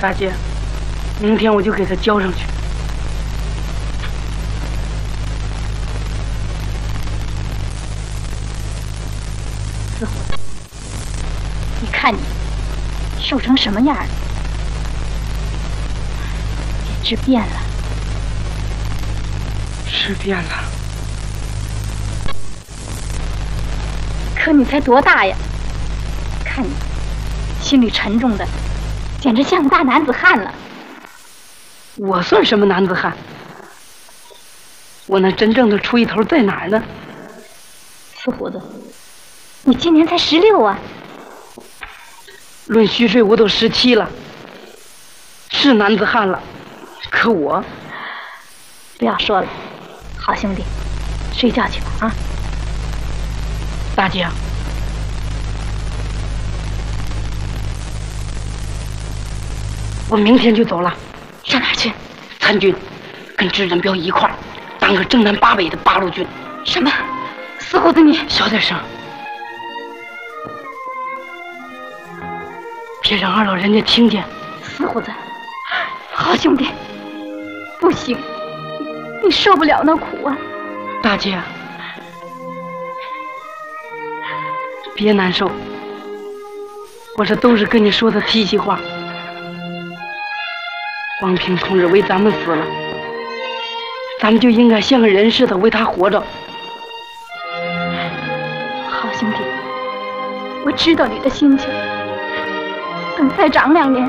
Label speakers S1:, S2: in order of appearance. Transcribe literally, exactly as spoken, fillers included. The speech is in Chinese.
S1: 大姐，明天我就给他交上去。
S2: 四虎，你看你瘦成什么样了，简直变了。
S1: 是变了，
S2: 可你才多大呀？看你心里沉重的，简直像个大男子汉了。
S1: 我算什么男子汉？我那真正的出一头在哪儿呢？
S2: 四虎子，你今年才十六啊！
S1: 论虚岁我都十七了，是男子汉了。可我……
S2: 不要说了，好兄弟，睡觉去吧啊！
S1: 大姐，我明天就走了。
S2: 上哪儿去？
S1: 参军，跟支人彪一块儿当个正南八北的八路军。
S2: 什么？四虎子你
S1: 小点声，别让二老人家听见。
S2: 四虎子，好兄弟，不行，你受不了那苦啊！
S1: 大姐，别难受，我这都是跟你说的提气话。王平同志为咱们死了，咱们就应该像个人似的为他活着。
S2: 好兄弟，我知道你的心情。等再长两年，